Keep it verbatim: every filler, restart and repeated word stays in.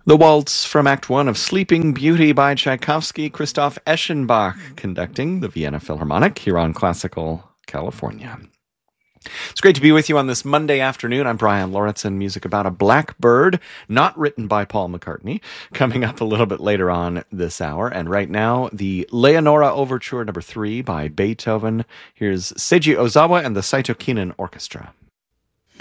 The waltz from Act One of Sleeping Beauty by Tchaikovsky, Christoph Eschenbach conducting the Vienna Philharmonic here on Classical California. It's great to be with you on this Monday afternoon. I'm Brian Lauritsen. Music about a blackbird, not written by Paul McCartney, coming up a little bit later on this hour. And right now, the Leonora Overture number three by Beethoven. Here's Seiji Ozawa and the Saito Kinen Orchestra.